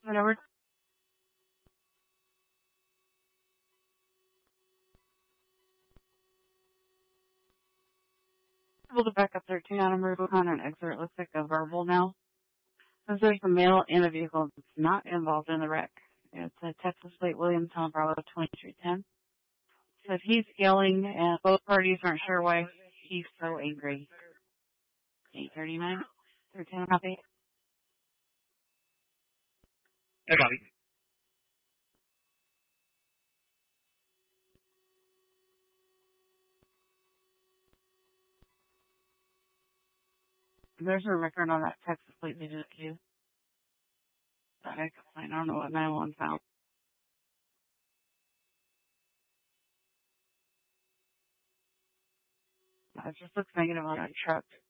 Whatever. Able to back up 13 on a Rubicon and exit. It looks like a verbal now. Says there's a male in a vehicle that's not involved in the wreck. It's a Texas Plate Williamstown Bravo 2310. Said he's yelling and both parties aren't sure why he's so angry. 839, 13 copy. I copy. There's a record on that Texas Plate they just used. I don't know what 911 found. It just looks negative on that truck.